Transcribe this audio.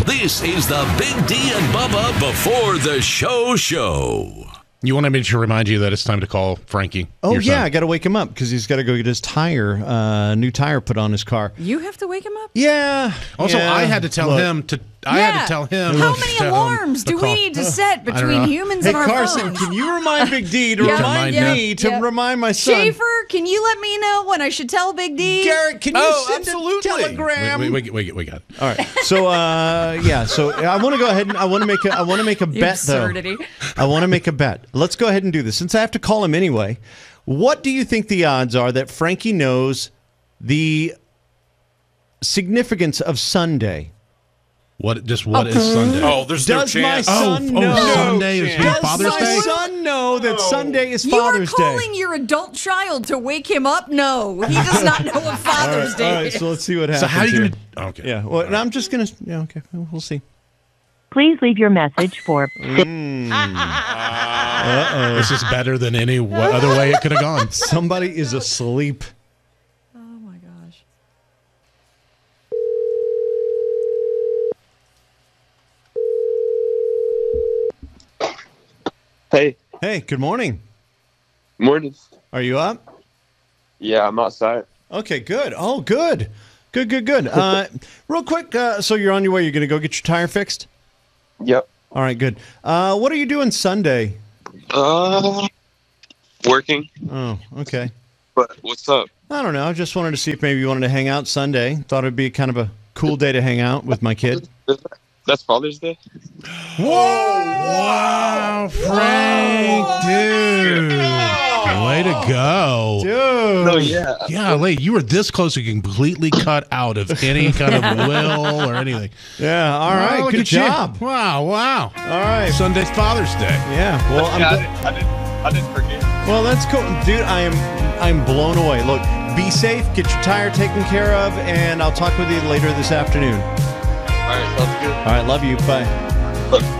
This is the Big D and Bubba Before the Show. You wanted me to remind you that it's time to call Frankie. Oh, yeah, I got to wake him up because he's got to go get his new tire put on his car. You have to wake him up? Yeah. Also, yeah. I had to tell him to. I had to tell him. How many alarms do we need to set between humans Hey, and our Carson, phones? can you remind Big D to remind me to remind my son? Schaefer, can you let me know when I should tell Big D? Garrett, can you send a telegram? We got it. All right. So, So I want to go ahead and I want to make a bet absurdity. though. I want to make a bet. Let's go ahead and do this since I have to call him anyway. What do you think the odds are that Frankie knows the significance of Sunday? What is Sunday? Oh, there's no Does my chance. son know? Sunday is Father's Does Day? my son know that Sunday is Father's You are Day? calling your adult child to wake him up? No, he does not know what Father's Day All right, is. so let's see what happens. So how are you here. going to... Okay. Yeah, well, and I'm just going to... Yeah, okay, we'll see. Please leave your message for... This is better than any other way it could have gone. Somebody is asleep. Oh, my gosh. Hey. Hey, good morning. Morning. Are you up? Yeah, I'm outside. Okay, good. Oh, good. Good. Real quick, so you're on your way. You're going to go get your tire fixed? Yep. All right, good. What are you doing Sunday? Working. Oh, okay. But what's up? I don't know. I just wanted to see if maybe you wanted to hang out Sunday. Thought it'd be kind of a cool day to hang out with my kid. That's Father's Day? Whoa! Wow, Frank, dude. Way to go. Dude. Oh, yeah. Golly, you were this close to completely cut out of any kind of will or anything. Yeah, all right. Look Good at you. job. Wow. All right. Sunday's Father's Day. Yeah, well, I didn't forget. well, that's cool. Dude, I'm blown away. Look, be safe, get your tire taken care of, and I'll talk with you later this afternoon. All right, sounds good. All right, love you. Bye.